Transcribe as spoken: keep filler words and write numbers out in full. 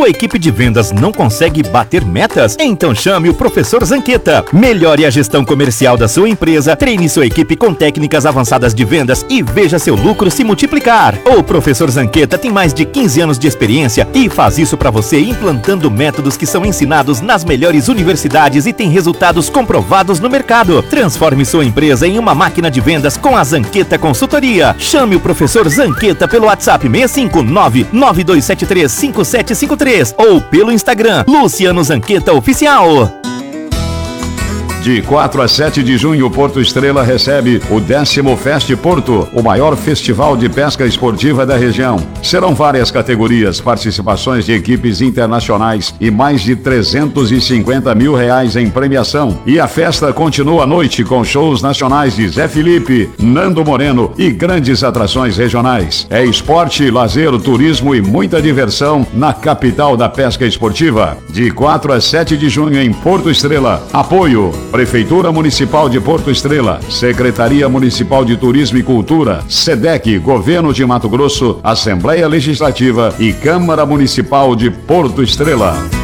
Sua equipe de vendas não consegue bater metas? Então chame o professor Zanqueta. Melhore a gestão comercial da sua empresa, treine sua equipe com técnicas avançadas de vendas e veja seu lucro se multiplicar. O professor Zanqueta tem mais de quinze anos de experiência e faz isso para você implantando métodos que são ensinados nas melhores universidades e tem resultados comprovados no mercado. Transforme sua empresa em uma máquina de vendas com a Zanqueta Consultoria. Chame o professor Zanqueta pelo WhatsApp seis cinco nove, nove dois sete três, cinco sete cinco três ou pelo Instagram Luciano Zanqueta Oficial. De quatro a sete de junho, Porto Estrela recebe o décimo Fest Porto, o maior festival de pesca esportiva da região. Serão várias categorias, participações de equipes internacionais e mais de trezentos e cinquenta mil reais em premiação. E a festa continua à noite com shows nacionais de Zé Felipe, Nando Moreno e grandes atrações regionais. É esporte, lazer, turismo e muita diversão na capital da pesca esportiva. De quatro a sete de junho em Porto Estrela. Apoio Prefeitura Municipal de Porto Estrela, Secretaria Municipal de Turismo e Cultura, SEDEC, Governo de Mato Grosso, Assembleia Legislativa e Câmara Municipal de Porto Estrela.